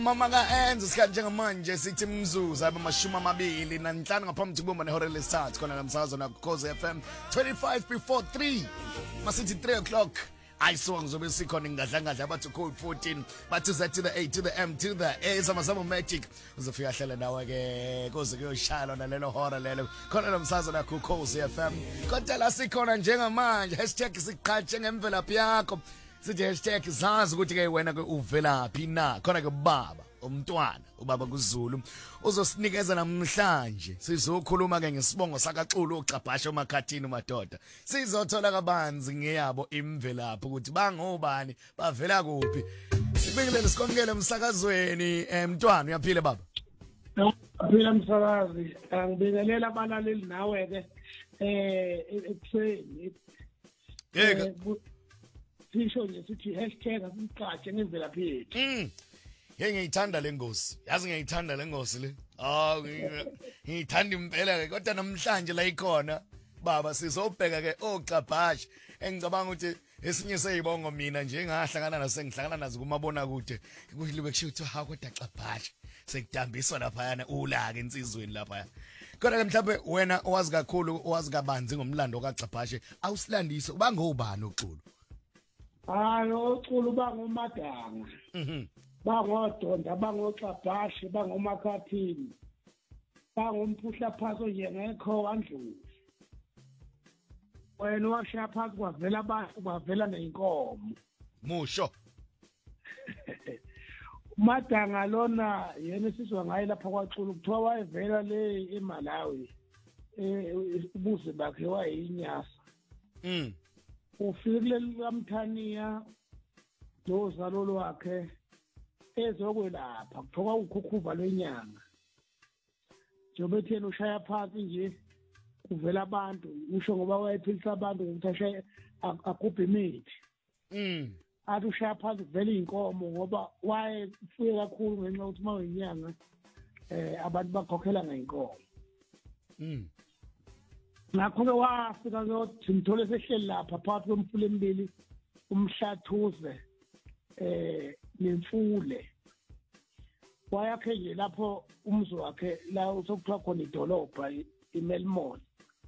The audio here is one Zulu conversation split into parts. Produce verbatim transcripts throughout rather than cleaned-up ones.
Mama ka-enza isikhathi njengamanje sithi mzuzu abamashumi amabili nanhlanu ngaphambi kubomba nehora lesithathu khona namsakazo naKhozi F M twenty-five before three masithi three o'clock ayisuka ngizobe sikhona ngadlangadla abathi code fourteen bathi z to the a to the m to the a samazamo magic uzofika hlala nawe ke kuze kuyoshala nalelo hora lelo khona namsakazo naKhozi F M kodwa la sikhona njengamanje hashtag siqhatshe ngemvelaphi yakho sithi hashtag zazi ukuthi ke wena ke uvelaphi na khona ke baba umntwana ubaba kuZulu uzosinikeza namhlanje sizokhuluma ke ngesibongo sakaXulu uCabhasha uMakhathini umadoda sizothola kabanzi ngeyabo imvelaphi ukuthi bangobani bavela kuphi sibingelele sikonkele emsakazweni emntwana uyaphila baba Phila msakazi angibingelela abalaleli nawe ke eh ekuseni yeke sisho nje sithi hashtag asiqhatshe ngemvelaphi yethu mm Hey ngiyithanda lengosi yazi ngiyithanda lengosi le ah ngiyithanda impela ke kodwa namhlanje la ikhona baba sizobheka ke oCabhasha engicabanga ukuthi esinye seyibongo mina nje ngahlangana naso ngihlangana nazo kumabona kude kulibe kusho ukuthi ha kodwa Cabhasha sekudambiswa lapha yana ula ke insizweni lapha kodwa ke mhlawumbe wena owazi kakhulu owazi kabanzi ngomlando kaCabhasha awusilandise ubangobani uXulu Hayi uXulu bangomadanga mhm bangodonda bangoCabhasha bangoMakhathini bangomphuhla phaso nje ngekho kandlu wena washaya phansi kwavela abantu kwavela neinkomo musho umadanga lona yena sizwa ngaye lapha kwaXulu kuthiwa wayevela le eMalawi eh ubuze bakhe wayinyasa mm ufikile lamthaniya dozalo lwakhe ezokwelapha kuthoka ukhukhuva lwenyanga njengoba thena ushaya phansi nje kuvela abantu usho ngoba wayephilisa abantu ukuthi ashaye agubhe imithi mm athi ushaya phansi kuvela inkomo ngoba wayefuye kakhulu ngenxa ukuthi mawenyanga eh abantu bakhokhela ngeinkomo mm ngakho ke wafika ke ngithole sehleli lapha phakathi kwemfule emibili umhlathuze eh nemfule wayakhe nje lapho umzi wakhe la usokuthiwa khona idolobha iMelmore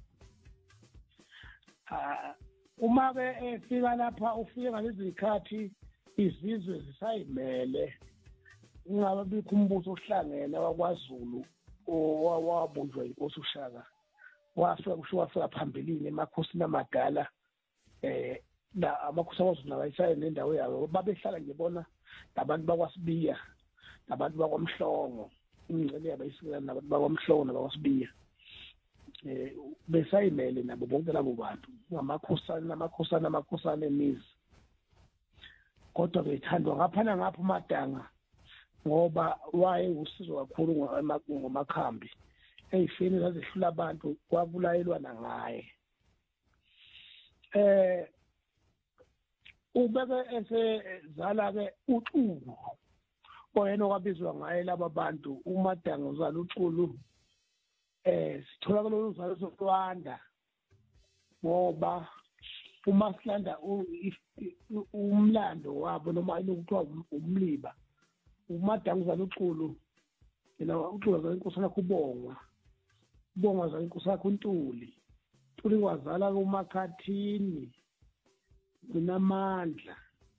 ah uma ke efika lapha ufike ngalezi zikhathi izizwe zisayimele ingaba bikho umbuso ohlangene wakwaZulu owabunjwa inkosi uShaka wafika kusho wafika phambilini emakhosini amadala eh la amakhosi awazuna bayishaye nendawo yabo babehlala nje bona labantu bakwaSibiya labantu bakwaMhlongo ingcele yabayisika nabantu bakwaMhlongo nabakwasibiya eh besayimele nabo bonke labo bantu ngamakhosana namakhosana amakhosana emizi kodwa bethandwa ngaphana ngapha umadanga ngoba waye usizo kakhulu ngomakhambi eyifini zazihlula abantu kwabulayelwana ngaye eh ubeke esezala ke uXulu oyena okwabizwa ngaye laba bantu umadanga uzala uXulu eh sithola kulolu uzalo sokwanda ngoba uma silanda umlando wabo noma inokuthiwa umliba umadanga uzala uXulu yena uXulu uzala inkosi yakhe ubongwa ubongwa uzala inkosi yakhe uNtuli uNtuli wazala uMakhathini unamandla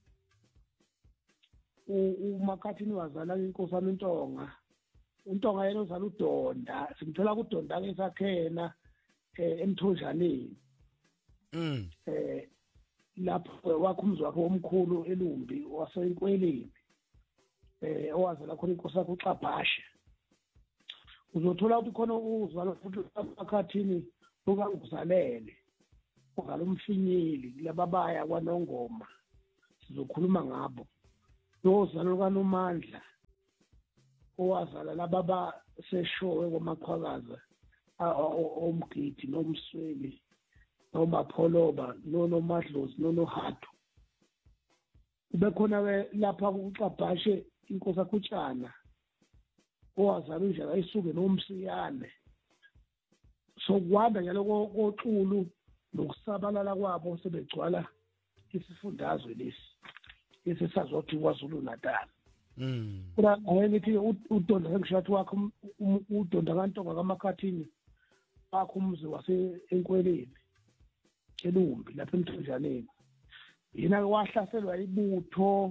uMakhathini wazala inkosi uNtonga uNtonga yena uzala uDonda simthola kuDonda ke sakhena eMthonjaneni mm eh lapho wakhumzi wakhe omkhulu eLumbi waseNkweleni eh owazala khona inkosi yakhe uCabhasha uzothola ukuthi khona uzala futhi uMakhathini ukanguzalele uzala umfinyeli lababaya kwaNongoma sizokhuluma ngabo lozalo kaNomandla owazala lababa seshowe kwamaqhakaza omgidi nomsweli nomapholoba nonomadlozi nonohadu bekhona ke lapha kuCabhasha inkosi yakutshana owazala nje ayisuke nomsiyane sokwanda njalo koXulu nokusabalala kwabo sebegcwala isifundazwe lesi esisazothi kwaZulu Natal Mm. Kuna ngithi uDonda ngishathi wakho uDonda kaNtonga kaMakhathini wakho umzi wase enkweleni elumbi lapha eMthunzaneni yena wahlaselwa ibutho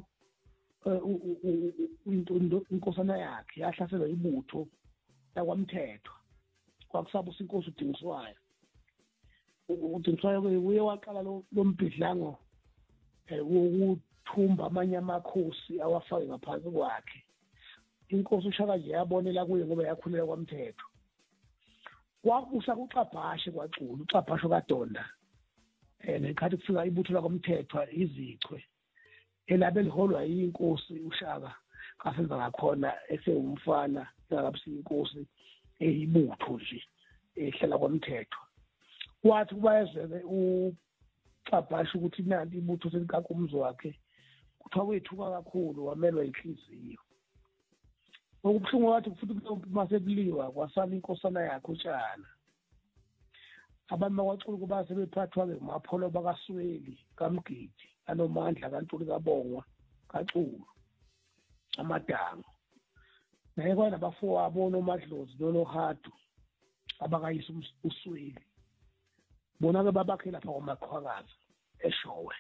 inkosana yakhe yahlaselwa ibutho yakwaMthethwa kwakusabusa inkosi uDingiswayo uDingiswayo uye waqala lo mbhidlango wokuthumba amanye amakhosi awafake ngaphansi kwakhe inkosi uShaka nje yabonela kuye ngoba yakhulela kwaMthethwa kwakusa kuXabhashe kwacula uXabhashe kaDonda eh nekhathi kufika ibutho lakwaMthethwa izichwe elabe liholwa inkosi uShaka kasenza ngakhona esewumfana ngakabisi inkosi eyibutho nje ehlala kwaMthethwa wathi kuba ezeke uXabhashe ukuthi nanti ibutho selikakumzi wakhe kuthiwa wethuka kakhulu wamelwa inhliziyo okubuhlungu wathi futhi mase kuliwa kwasala inkosana yakhe uTshana abantu bakwacula kuba sebephathwa-ke ngumapholo bakaSweli kaMgidi anomandla kaNtuli kaBongwa kaCulu amadango naye kwanabafowabo noMadlozi noNohadu abakayisa uSweli bona-ke babakhe lapha kwaMaqhwakazi eShowe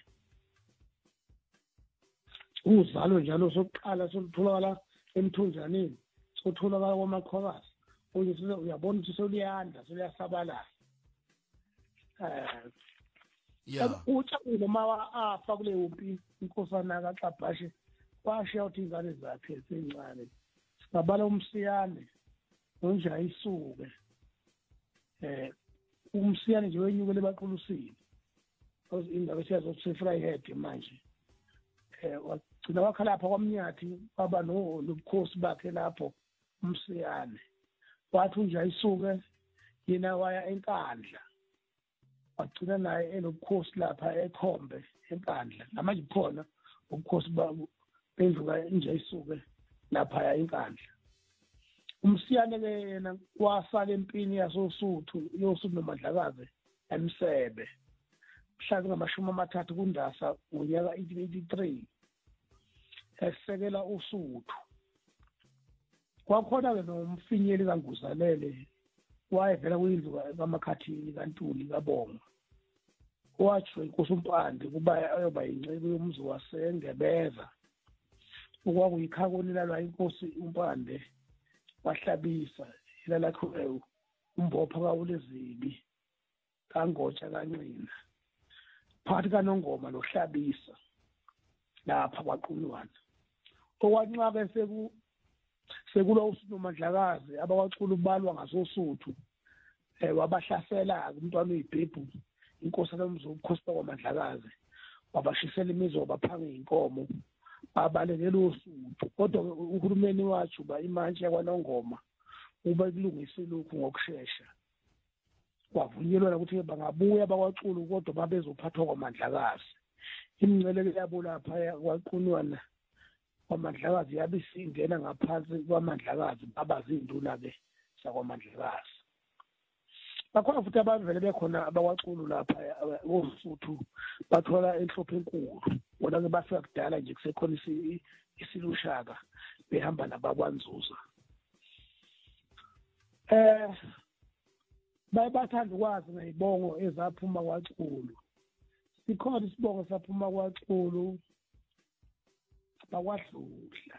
uzalo njalo sokuqala solutholakala eMthunzaneni sotholakala kwaMaqhwakazi uyabona ukuthi soliyanda soliyasabalala eh yeah uthi noma afa kule umpi inkosana kaXabhashe washiya uthi ingane zakhe ezincane singabala umsiyane nonja isuke eh umsiyane nje wenyukele baqulusini because indaba esiyazothi Fryhead manje eh wagcina wakhala lapha kwaMnyathi baba nobukhosi bakhe lapho umsiyane wathi unja isuke yena waya enkandla wagcina naye enobukhosi lapha ekhombe enkandla namanje khona ubukhosi babo benduka nje isuke lapha enkandla umsiyane ke yena wasala empini yasosuthu yosuthu noMandlakazi eMsebe mhla ngamashumi amathathu kuNdasa ngonyaka eighteen eighty-three esekela uSuthu kwakhona ke nomfinyeli kaNguzalele wayevela kuyindlu kaMakhathini kaNtuli kaBongwa wathi inkosi uMpande kuba ayoba incebe yomzi waseNgebeza okwakuyikhakoni lalwa inkosi uMpande wahlabisa ilalakho umbopha kaWulezibi kaNgotsha kaNcina phakathi kaNongoma noHlabisa lapha kwaQulwana okwanqabe seku sekulo uSuthu noMandlakazi abakwacula ubalwa ngasosuthu eh wabahlasela umntwana uyiBhebhu inkosi lomzi ubukhosi kwaMandlakazi wabashisela imizo baphanga inkomo babalekela uSuthu kodwa uhulumeni wathi ba imantshi yakwaNongoma ube kulungisa lokhu ngokusheshsha kwavunyelwa ukuthi bangabuya bakwacula kodwa babezophathwa kwaMandlakazi imingcele yabo lapha kwaQulwana kwaMandlakazi yabe singena ngaphansi kwaMandlakazi abazinduna ke sakwaMandlakazi bakhona futhi abavele bekhona abakwaculu lapha oSuthu bathola enhlophe enkulu bona ke bafika kudala nje kusekhona isilushaka behamba nabakwanzuza eh bayabathanda ukwazi ngayibongo ezaphuma kwaculu sikhona isibongo saphuma kwaculu bakwaDludla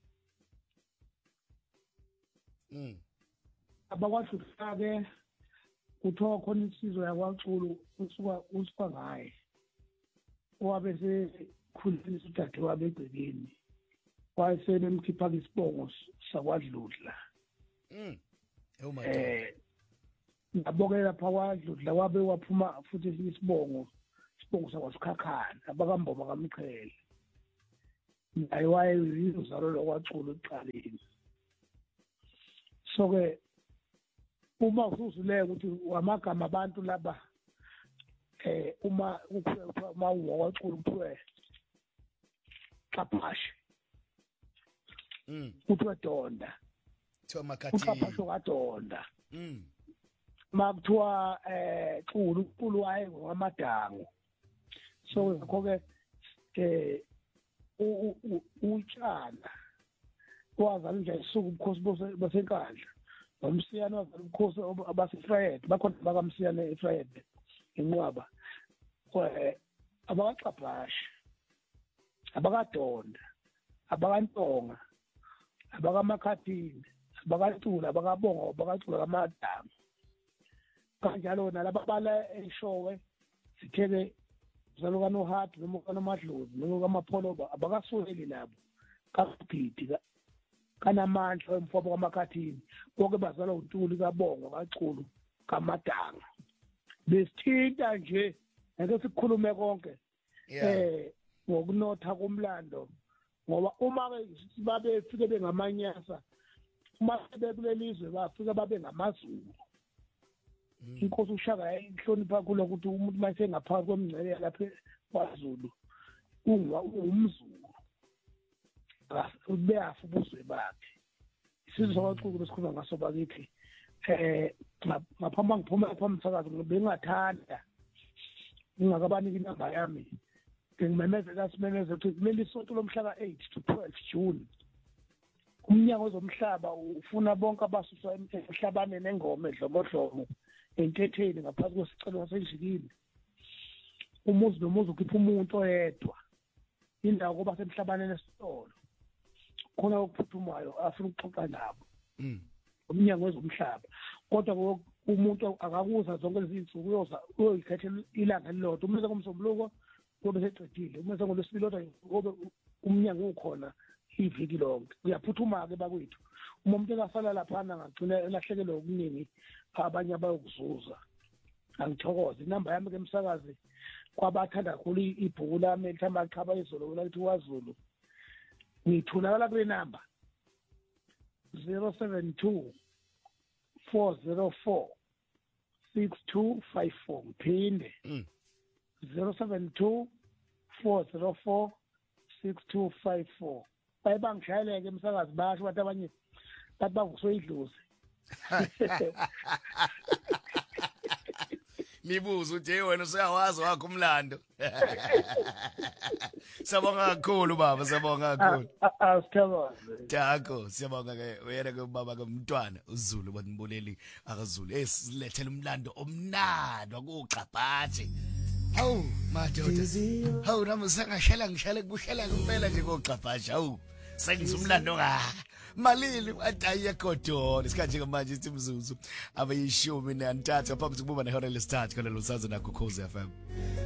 mm abakwaDludla ke kuthiwa khona insizwa yakwaCulu usuka usuka ngaye owabe sekhulisa udade wabe egcekeni wayesenemkhipha isibongo sakwaDludla mm ewuma eh ngabokela lapha kwaDludla wabe waphuma futhi isibongo isibongo sakwaSikhakhana abakamboba kaMqhele naye wayeyizalo lokwacula ekuqaleni so ke uma usuzuleka ukuthi amagama abantu laba eh uma uma uwacula kuthiwe Xabhashe mm kuthiwe Donda kuthiwa Makhathini uXabhashe kaDonda mm makuthiwa eh Culu uCulu waye ngamadango so ngakho ke eh uTshana wazala nje isuku ubukhosi basenkandla nomsiyane wazala ubukhosi abasefrayed bakhona bakamsiyane efrayed inqwaba kwe abakaxabhashi abakadonda abakantonga abakamakhathini abakantula abakabonga abakacula kamadamu kanjalo nalaba bala eshowe sitheke zaloka noHart noma kanomadlozi noma kamapholoba abakasweli labo kaGidi kanamandla emfobo kwamakhathini bonke bazalwa uNtuli kaBongo kaCulu kaMadanga besithinta nje ngeke sikhulume konke eh ngokunotha komlando ngoba uma babe fike bengamanyasa uma bekulelizwe bafika babe ngamaZulu inkosi uShaka inhlonipha kulo ukuthi umuntu mase ngaphansi kwemngcele lapha kwaZulu ungumZulu ubeyafu ubuzwe bakhe isizwe sakwaXuku besikhuluma ngaso bakithi eh ngaphamba ngiphuma phambisakazi bengathanda ngingakabaniki inamba yami ngimemezela simemeze ukuthi kumele isonto lomhla ka eight to twelve June umnyango wezomhlaba ufuna bonke abasuswa emhlabane nengoma edlomodlomo entetheni ngaphansi kwesicelo senjikile umuzi nomuzi ukhipha umuntu oyedwa indawo kuba semhlabane nesitolo khona ukuphuthumayo afuna ukuxoxa nabo umnyango wezomhlaba kodwa umuntu akakuza zonke lezi insuku uyoza uyoyikhethela ilanga elilodwa umase komsombuluko kube seqedile umase ngolwesibili kodwa ngobe umnyango ukhona iviki lonke uyaphuthuma ke bakwethu umuntu ekasala lapha ngagcina elahlekelwe okuningi abanye abayokuzuza angithokoze inamba yami ke emsakazi kwabathanda kakhulu ibhuku lami elithamba chaba izolo lathi kwaZulu ngitholakala kule namba zero seven two four zero four six two five four phinde zero seven two four zero four six two five four bayibangishayeleke emsakazi basho bathi abanye bathi bangusoyidlozi nibuza uthi hey wena useyawazi wakho umlando Siyabonga kakhulu baba siyabonga kakhulu asithokoze Tako siyabonga ke wena ke baba ke umntwana uZulu banibuleli akaZulu esilethela umlando omnandi wakugxabhathi Hawu madoda hawu nami sengashela ngishele kushela kuphela nje kogxabhathi hawu sengizumlando nga malili adayi egodoni isikhathi manje ithi mzuzu abayishumi nantathu aphambi kokuba nehora lesithathu kana losazo nakho Khosi F M